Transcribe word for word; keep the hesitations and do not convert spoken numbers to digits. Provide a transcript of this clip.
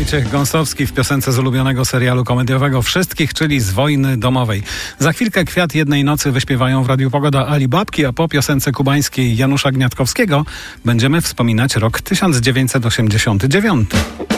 Wojciech Gąsowski w piosence z ulubionego serialu komediowego Wszystkich, czyli z Wojny domowej. Za chwilkę Kwiat jednej nocy wyśpiewają w Radiu Pogoda Ali Babki, a po piosence kubańskiej Janusza Gniatkowskiego będziemy wspominać rok tysiąc dziewięćset osiemdziesiąty dziewiąty.